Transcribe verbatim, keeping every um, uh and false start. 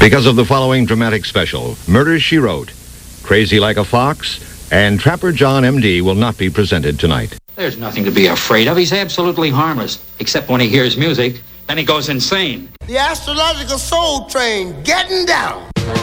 Because of the following dramatic special, Murder, She Wrote, Crazy Like a Fox, and Trapper John M D will not be presented tonight. There's nothing to be afraid of. He's absolutely harmless, except when he hears music. Then he goes insane. The astrological soul train getting down.